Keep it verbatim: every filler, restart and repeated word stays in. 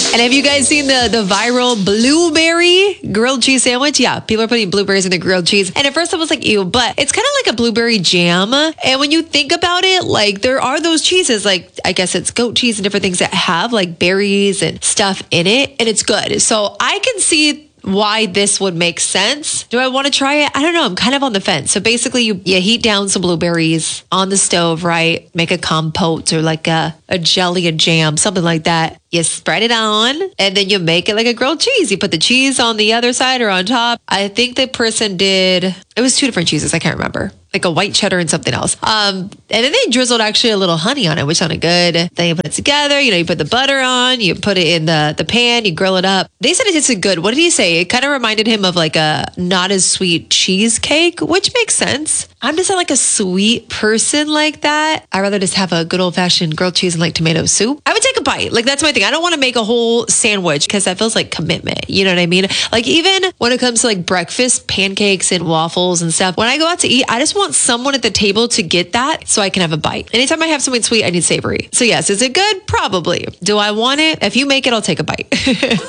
And have you guys seen the, the viral blueberry grilled cheese sandwich? Yeah, people are putting blueberries in the grilled cheese. And at first I was like, ew, but it's kind of like a blueberry jam. And when you think about it, like there are those cheeses, like I guess it's goat cheese and different things that have like berries and stuff in it. And it's good. So I can see why this would make sense. Do I want to try it? I don't know. I'm kind of on the fence. So basically you, you heat down some blueberries on the stove, right? Make a compote or like a, a jelly, a jam, something like that. You spread it on and then you make it like a grilled cheese. You put the cheese on the other side or on top. I think the person did, it was two different cheeses. I can't remember. Like a white cheddar and something else. Um, and then they drizzled actually a little honey on it, which sounded good. Then you put it together. You know, you put the butter on, you put it in the, the pan, you grill it up. They said it tasted good. What did he say? It kind of reminded him of like a not as sweet cheesecake, which makes sense. I'm just not like a sweet person like that. I'd rather just have a good old fashioned grilled cheese and like tomato soup. I would take a bite. Like that's my thing. I don't want to make a whole sandwich because that feels like commitment. You know what I mean? Like even when it comes to like breakfast, pancakes and waffles and stuff, when I go out to eat, I just want someone at the table to get that so I can have a bite. Anytime I have something sweet, I need savory. So yes, is it good? Probably. Do I want it? If you make it, I'll take a bite.